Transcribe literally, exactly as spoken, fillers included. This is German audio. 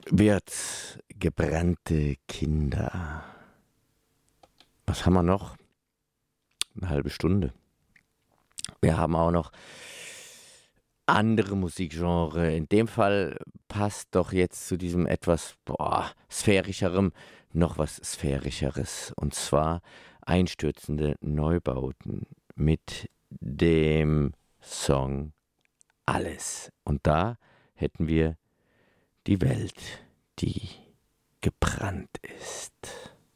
Wird gebrannte Kinder. Was haben wir noch? Eine halbe Stunde. Wir haben auch noch andere Musikgenre. In dem Fall passt doch jetzt zu diesem etwas boah, sphärischerem noch was Sphärischeres. Und zwar einstürzende Neubauten mit dem Song Alles. Und da hätten wir die Welt, die gebrannt ist.